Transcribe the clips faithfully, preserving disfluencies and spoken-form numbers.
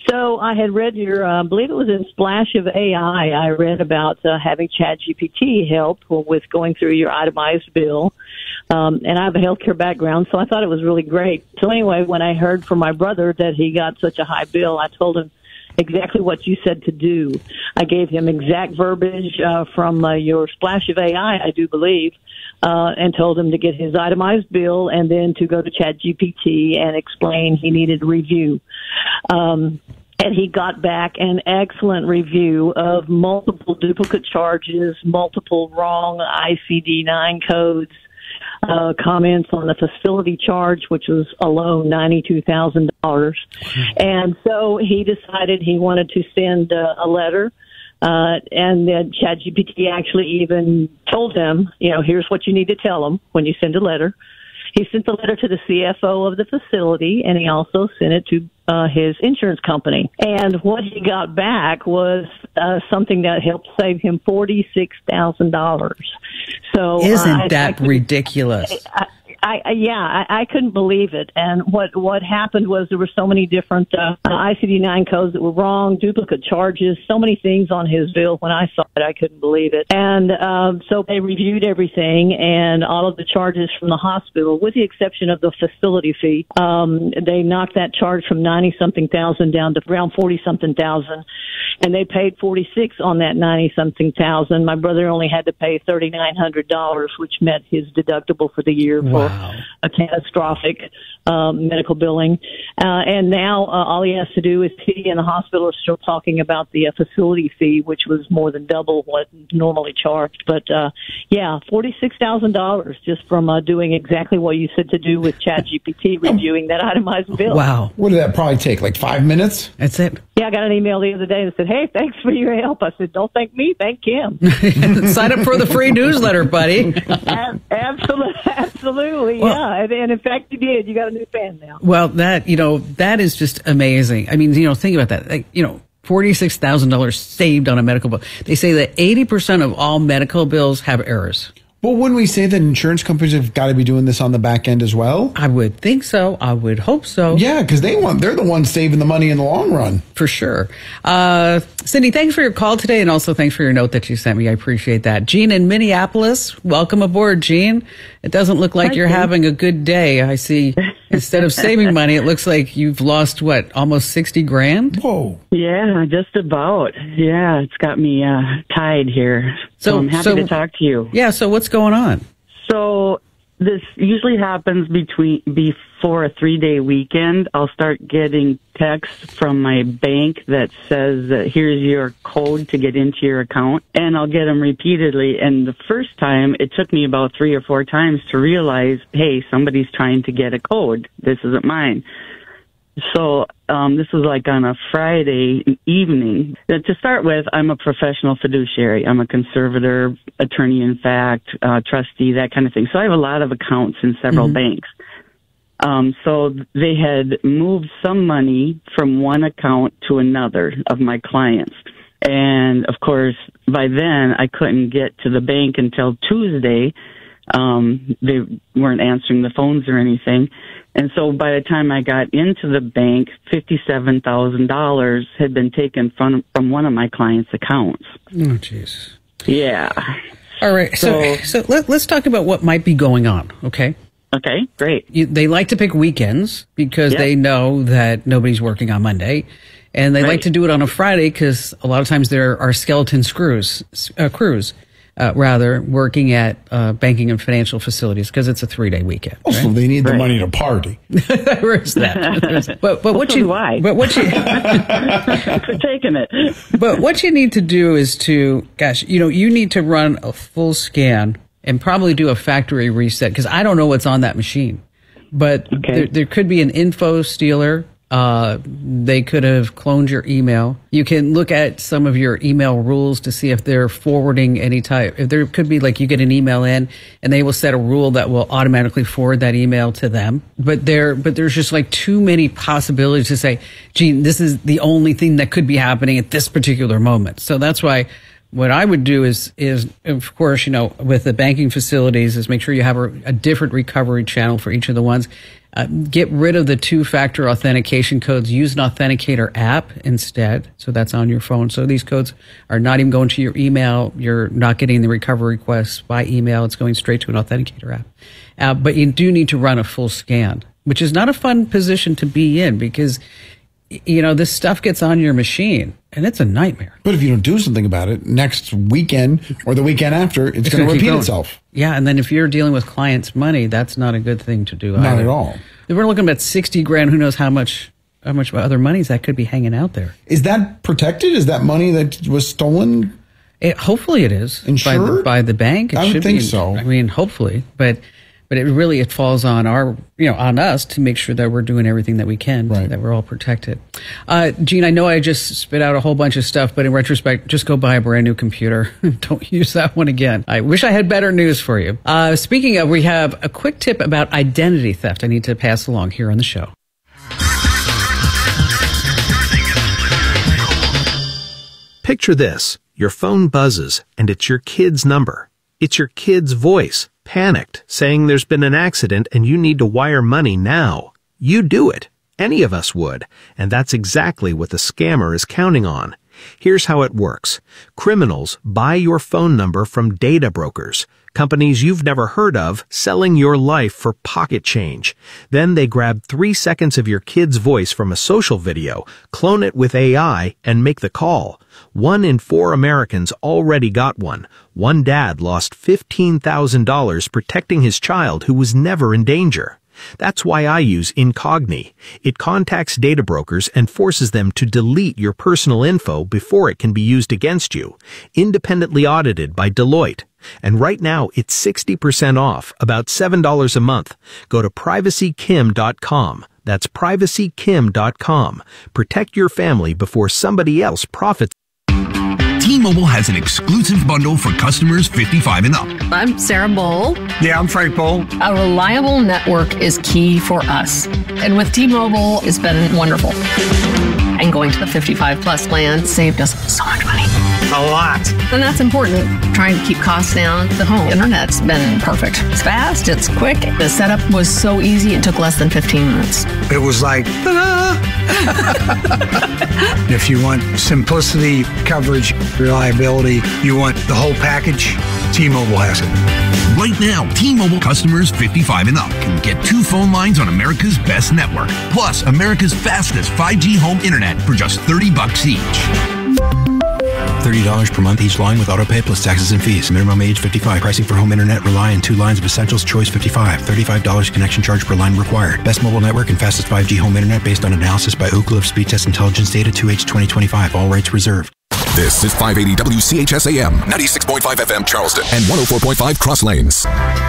So I had read your, uh, I believe it was in Splash of A I, I read about uh, having ChatGPT help with going through your itemized bill. Um, and I have a healthcare background, so I thought it was really great. So anyway, when I heard from my brother that he got such a high bill, I told him exactly what you said to do. I gave him exact verbiage uh, from uh, your Splash of A I, I do believe, uh, and told him to get his itemized bill and then to go to ChatGPT and explain he needed review. Um, and he got back an excellent review of multiple duplicate charges, multiple wrong I C D nine codes, Uh, comments on the facility charge, which was alone ninety-two thousand dollars. And so he decided he wanted to send uh, a letter, uh, and then ChatGPT actually even told him, you know, here's what you need to tell them when you send a letter. He sent the letter to the C F O of the facility, and he also sent it to uh, his insurance company. And what he got back was uh, something that helped save him forty-six thousand dollars. So isn't uh, that I, I ridiculous? I, I, I, yeah, I, I couldn't believe it. And what what happened was there were so many different uh, I C D nine codes that were wrong, duplicate charges, so many things on his bill. When I saw it, I couldn't believe it. And um, so they reviewed everything, and all of the charges from the hospital, with the exception of the facility fee, um, they knocked that charge from ninety-something thousand down to around forty-something thousand. And they paid forty-six on that ninety-something thousand. My brother only had to pay thirty-nine hundred dollars, which met his deductible for the year for Wow. a catastrophic um, medical billing. Uh, and now uh, all he has to do is he and the hospital are still talking about the uh, facility fee, which was more than double what normally charged. But, uh, yeah, forty-six thousand dollars just from uh, doing exactly what you said to do with ChatGPT, reviewing that itemized bill. Wow. What did that probably take, like five minutes? That's it. Yeah, I got an email the other day that said, hey, thanks for your help. I said, don't thank me, thank Kim. Sign up for the free newsletter, buddy. Absolutely, absolutely, Well, yeah. And, and in fact, you did. You got a new fan now. Well, that, you know, that is just amazing. I mean, you know, think about that. Like, you know, forty-six thousand dollars saved on a medical bill. They say that eighty percent of all medical bills have errors. Well, wouldn't we say that insurance companies have got to be doing this on the back end as well? I would think so. I would hope so. Yeah, because they want, they're the ones saving the money in the long run. For sure. Uh, Cindy, thanks for your call today, and also thanks for your note that you sent me. I appreciate that. Gene in Minneapolis, welcome aboard, Gene. It doesn't look like Hi, you're Gene. having a good day. I see instead of saving money, it looks like you've lost, what, almost sixty grand? Whoa. Yeah, just about. Yeah, it's got me uh, tied here. So, So- I'm happy so- to talk to you. Yeah, so what's going on? So this usually happens between before a three-day weekend. I'll start getting texts from my bank that says that here's your code to get into your account, and I'll get them repeatedly. And the first time, it took me about three or four times to realize, hey, somebody's trying to get a code. This isn't mine. So um, this was like on a Friday evening. Uh, To start with, I'm a professional fiduciary. I'm a conservator, attorney in fact, uh, trustee, that kind of thing. So I have a lot of accounts in several Mm-hmm. banks. Um, so they had moved some money from one account to another of my clients. And of course, by then I couldn't get to the bank until Tuesday. Um, they weren't answering the phones or anything. And so by the time I got into the bank, fifty-seven thousand dollars had been taken from, from one of my clients' accounts. Oh, jeez. Yeah. All right, so, so, So- let, let's talk about what might be going on, okay? Okay, great. You, they like to pick weekends because Yep. they know that nobody's working on Monday. And they like Right. to do it on a Friday because a lot of times there are skeleton screws, uh, crews, uh, rather, working at uh, banking and financial facilities because it's a three-day weekend. Also, Right? they need the Right. money to party. There's that. There's- but but what so you do I. but what you For taking it. but what you need to do is to gosh, you know, you need to run a full scan and probably do a factory reset because I don't know what's on that machine. But Okay. there, there could be an info stealer. Uh, they could have cloned your email. You can look at some of your email rules to see if they're forwarding any type. If there could be like you get an email in and they will set a rule that will automatically forward that email to them. But there, but there's just like too many possibilities to say, gee, this is the only thing that could be happening at this particular moment. So that's why What I would do is, is of course, you know, with the banking facilities, is make sure you have a, a different recovery channel for each of the ones. Uh, get rid of the two-factor authentication codes. Use an authenticator app instead. So that's on your phone. So these codes are not even going to your email. You're not getting the recovery requests by email. It's going straight to an authenticator app. Uh, but you do need to run a full scan, which is not a fun position to be in because, you know, this stuff gets on your machine and it's a nightmare. But if you don't do something about it, next weekend or the weekend after, it's, it's going to repeat itself. Yeah, and then if you're dealing with clients' money, that's not a good thing to do Not either. at all. If we're looking at sixty grand, who knows how much how much other monies that could be hanging out there. Is that protected? Is that money that was stolen? It, hopefully it is. Insured? By the, by the bank. It I would should think be, so. I mean, hopefully. But but it really, it falls on our, you know, on us to make sure that we're doing everything that we can, right. that we're all protected. Uh, Gene, I know I just spit out a whole bunch of stuff, but in retrospect, just go buy a brand new computer. Don't use that one again. I wish I had better news for you. Uh, speaking of, we have a quick tip about identity theft I need to pass along here on the show. Picture this. Your phone buzzes, and it's your kid's number. It's your kid's voice, panicked, saying there's been an accident and you need to wire money now. You do it. Any of us would. And that's exactly what the scammer is counting on. Here's how it works. Criminals buy your phone number from data brokers, companies you've never heard of selling your life for pocket change. Then they grab three seconds of your kid's voice from a social video, clone it with A I, and make the call. One in four Americans already got one. One dad lost fifteen thousand dollars protecting his child who was never in danger. That's why I use Incogni. It contacts data brokers and forces them to delete your personal info before it can be used against you. Independently audited by Deloitte. And right now, it's sixty percent off, about seven dollars a month. Go to privacy kim dot com. That's privacy kim dot com. Protect your family before somebody else profits. T-Mobile has an exclusive bundle for customers fifty-five and up. I'm Sarah Bowl. Yeah, I'm Frank Bowl. A reliable network is key for us. And with T-Mobile, it's been wonderful. And going to the fifty-five plus plan saved us so much money. A lot. And that's important. Trying to keep costs down. The home internet's been perfect. It's fast, it's quick. The setup was so easy, it took less than fifteen minutes. It was like, ta-da! If you want simplicity, coverage, reliability, you want the whole package, T-Mobile has it. Right now, T-Mobile customers fifty-five and up can get two phone lines on America's best network, plus America's fastest five G home internet for just thirty bucks each. thirty dollars per month each line with autopay plus taxes and fees. Minimum age fifty-five. Pricing for home internet rely on two lines of Essentials Choice fifty-five. thirty-five dollars connection charge per line required. Best mobile network and fastest five G home internet based on analysis by Ookla of Speed Test Intelligence Data two H twenty twenty-five. All rights reserved. This is five eighty W C H S A M, ninety-six point five F M Charleston, and one oh four point five Cross Lanes.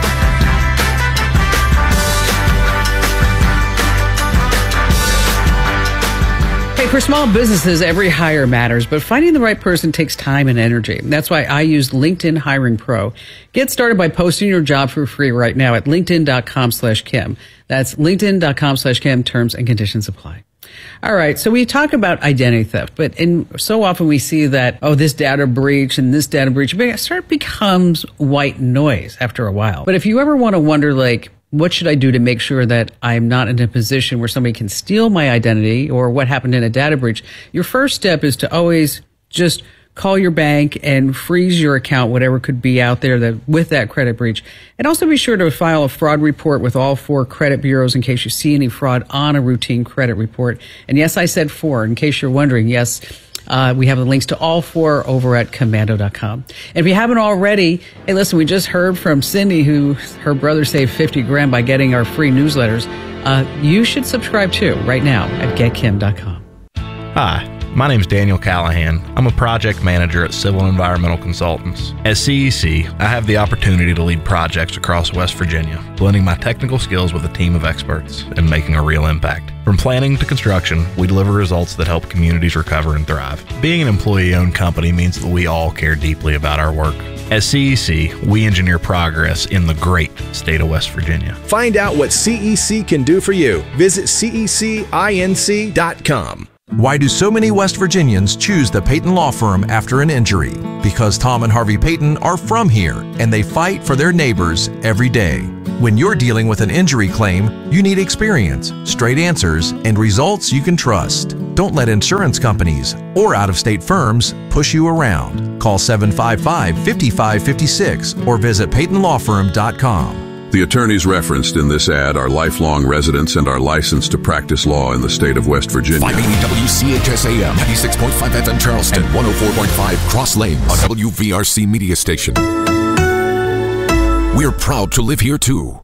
Hey, for small businesses, every hire matters, but finding the right person takes time and energy. That's why I use LinkedIn Hiring Pro. Get started by posting your job for free right now at linkedin.com slash Kim. That's linkedin.com slash Kim. Terms and conditions apply. All right, so we talk about identity theft, but in so often we see that, oh, this data breach and this data breach, it sort of becomes white noise after a while. But if you ever want to wonder, like, what should I do to make sure that I'm not in a position where somebody can steal my identity or what happened in a data breach? Your first step is to always just call your bank and freeze your account, whatever could be out there that with that credit breach. And also be sure to file a fraud report with all four credit bureaus in case you see any fraud on a routine credit report. And yes, I said four, in case you're wondering. Yes, Uh, we have the links to all four over at commando dot com. And if you haven't already, hey, listen, we just heard from Cindy, who her brother saved fifty grand by getting our free newsletters. Uh, you should subscribe too right now at get kim dot com. Hi, my name is Daniel Callahan. I'm a project manager at Civil and Environmental Consultants. At C E C, I have the opportunity to lead projects across West Virginia, blending my technical skills with a team of experts and making a real impact. From planning to construction, we deliver results that help communities recover and thrive. Being an employee-owned company means that we all care deeply about our work. At C E C, we engineer progress in the great state of West Virginia. Find out what C E C can do for you. Visit C E C inc dot com. Why do so many West Virginians choose the Peyton Law Firm after an injury? Because Tom and Harvey Peyton are from here, and they fight for their neighbors every day. When you're dealing with an injury claim, you need experience, straight answers, and results you can trust. Don't let insurance companies or out-of-state firms push you around. Call seven five five, five five five six or visit peyton law firm dot com. The attorneys referenced in this ad are lifelong residents and are licensed to practice law in the state of West Virginia. five eighty W C H S A M, ninety-six point five F M Charleston, and one oh four point five Cross Lanes, a W V R C media station. We're proud to live here too.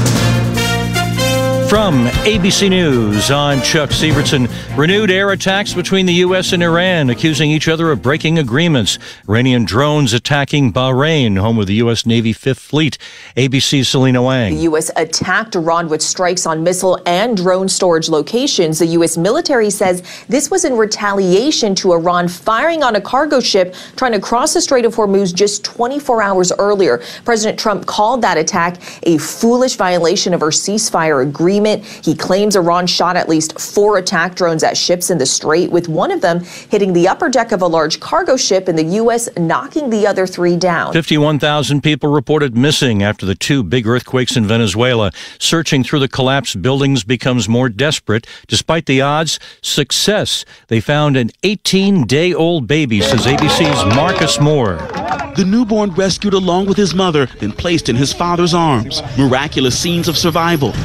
From A B C News, I'm Chuck Sievertson. Renewed air attacks between the U S and Iran, accusing each other of breaking agreements. Iranian drones attacking Bahrain, home of the U S Navy Fifth Fleet. A B C's Selena Wang. The U S attacked Iran with strikes on missile and drone storage locations. The U S military says this was in retaliation to Iran firing on a cargo ship trying to cross the Strait of Hormuz just twenty-four hours earlier. President Trump called that attack a foolish violation of our ceasefire agreement. He claims Iran shot at least four attack drones at ships in the Strait, with one of them hitting the upper deck of a large cargo ship and the U S knocking the other three down. fifty-one thousand people reported missing after the two big earthquakes in Venezuela. Searching through the collapsed buildings becomes more desperate. Despite the odds, success. They found an eighteen-day-old baby, says A B C's Marcus Moore. The newborn rescued along with his mother, then placed in his father's arms. Miraculous scenes of survival.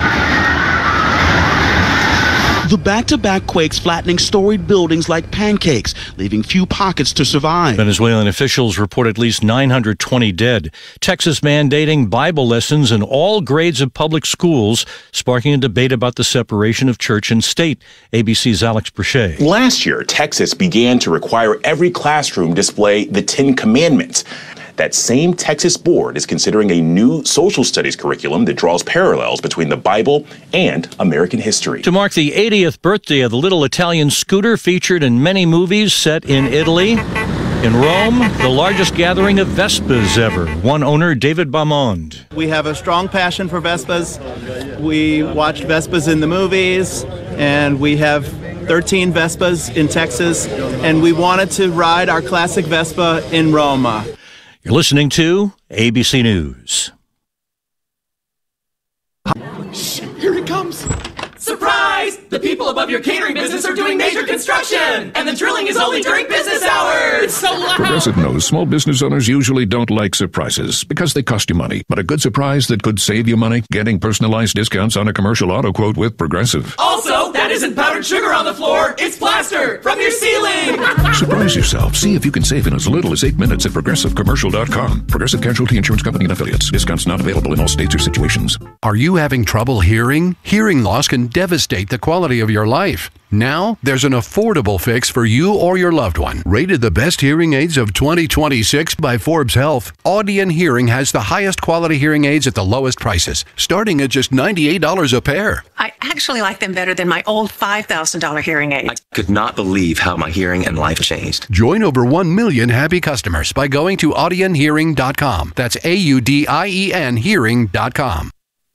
The back-to-back quakes flattening storied buildings like pancakes, leaving few pockets to survive. Venezuelan officials report at least nine hundred twenty dead. Texas mandating Bible lessons in all grades of public schools, sparking a debate about the separation of church and state. A B C's Alex Brachet. Last year, Texas began to require every classroom display the Ten Commandments. That same Texas board is considering a new social studies curriculum that draws parallels between the Bible and American history. To mark the eightieth birthday of the little Italian scooter featured in many movies set in Italy, in Rome, the largest gathering of Vespas ever. One owner, David Baumond. We have a strong passion for Vespas. We watched Vespas in the movies, and we have thirteen Vespas in Texas, and we wanted to ride our classic Vespa in Roma. You're listening to A B C News. Shh, here it comes. Surprise! The people above your catering business are doing major construction, and the drilling is only during business hours. It's so loud. Progressive knows small business owners usually don't like surprises because they cost you money. But a good surprise that could save you money? Getting personalized discounts on a commercial auto quote with Progressive. Also, that isn't powdered sugar on the floor. It's plaster from your ceiling. Surprise yourself. See if you can save in as little as eight minutes at progressive commercial dot com. Progressive Casualty Insurance Company and Affiliates. Discounts not available in all states or situations. Are you having trouble hearing? Hearing loss can devastate the quality of your life. Now, there's an affordable fix for you or your loved one. Rated the best hearing aids of twenty twenty-six by Forbes Health, Audion Hearing has the highest quality hearing aids at the lowest prices, starting at just ninety-eight dollars a pair. I actually like them better than my old five thousand dollars hearing aid. I could not believe how my hearing and life changed. Join over one million happy customers by going to audion hearing dot com. That's A U D I E N hearing dot com.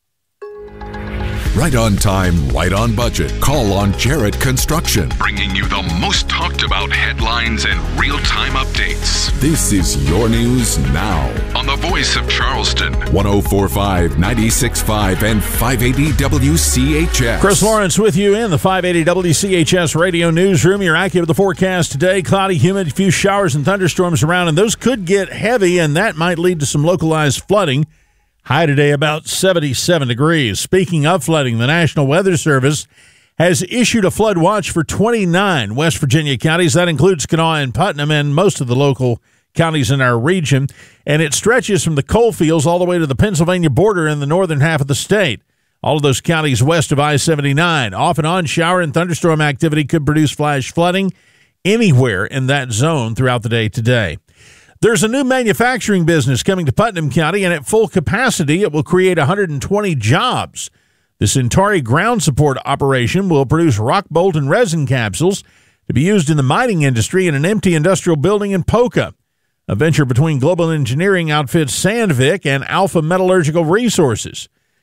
Right on time, right on budget. Call on Jarrett Construction. Bringing you the most talked about headlines and real-time updates. This is your news now. On the voice of Charleston. one oh four point five, ninety-six point five, and five eighty W C H S. Chris Lawrence with you in the five eighty W C H S radio newsroom. You're accurate with the forecast today. Cloudy, humid, a few showers and thunderstorms around, and those could get heavy, and that might lead to some localized flooding. High today about seventy-seven degrees. Speaking of flooding, the National Weather Service has issued a flood watch for twenty-nine West Virginia counties. That includes Kanawha and Putnam and most of the local counties in our region. And it stretches from the coal fields all the way to the Pennsylvania border in the northern half of the state. All of those counties west of I seventy-nine. Off and on shower and thunderstorm activity could produce flash flooding anywhere in that zone throughout the day today. There's a new manufacturing business coming to Putnam County, and at full capacity, it will create one hundred twenty jobs. The Centauri ground support operation will produce rock bolt and resin capsules to be used in the mining industry in an empty industrial building in Poca. A venture between Global Engineering outfits Sandvik and Alpha Metallurgical Resources.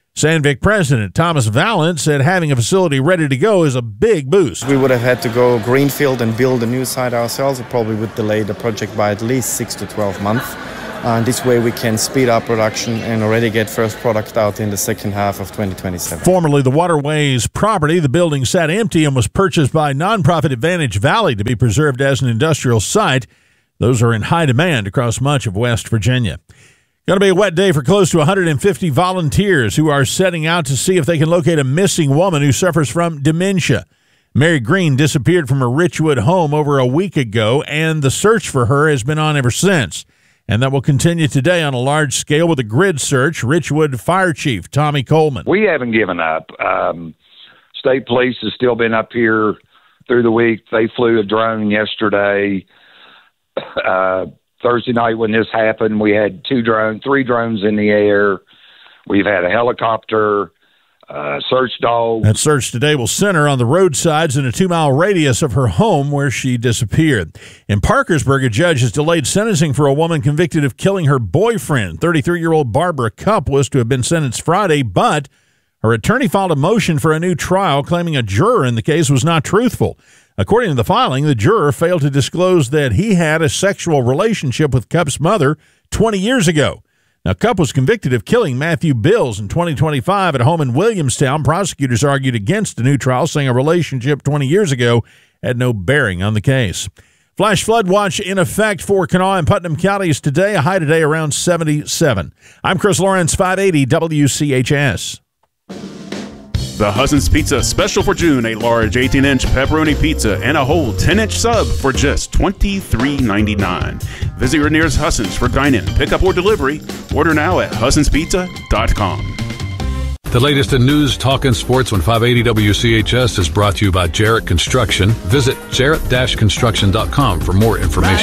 Sandvik president Thomas Vallant said having a facility ready to go is a big boost. We would have had to go greenfield and build a new site ourselves. It probably would delay the project by at least six to twelve months. Uh, and this way we can speed up production and already get first product out in the second half of twenty twenty-seven. Formerly the Waterways property, the building sat empty and was purchased by nonprofit Advantage Valley to be preserved as an industrial site. Those are in high demand across much of West Virginia. Going to be a wet day for close to one hundred fifty volunteers who are setting out to see if they can locate a missing woman who suffers from dementia. Mary Green disappeared from her Richwood home over a week ago, and the search for her has been on ever since. And that will continue today on a large scale with a grid search. Richwood Fire Chief Tommy Coleman. We haven't given up. Um, State Police has still been up here through the week. They flew a drone yesterday. Uh, Thursday night when this happened, we had two drones, three drones in the air. We've had a helicopter, uh, search dog. That search today will center on the roadsides in a two-mile radius of her home where she disappeared. In Parkersburg, a judge has delayed sentencing for a woman convicted of killing her boyfriend. thirty-three-year-old Barbara Cupp was to have been sentenced Friday, but her attorney filed a motion for a new trial claiming a juror in the case was not truthful. According to the filing, the juror failed to disclose that he had a sexual relationship with Cupp's mother twenty years ago. Now, Cupp was convicted of killing Matthew Bills in twenty twenty-five at a home in Williamstown. Prosecutors argued against a new trial, saying a relationship twenty years ago had no bearing on the case. Flash flood watch in effect for Kanawha and Putnam counties today. A high today around seventy-seven. I'm Chris Lawrence, five eighty W C H S. The Husson's Pizza special for June, a large eighteen-inch pepperoni pizza and a whole ten-inch sub for just twenty-three ninety-nine. Visit your nearest Husson's for dine-in, pickup, or delivery. Order now at hussons pizza dot com. The latest in news, talk, and sports on five eighty W C H S is brought to you by Jarrett Construction. Visit jarrett dash construction dot com for more information.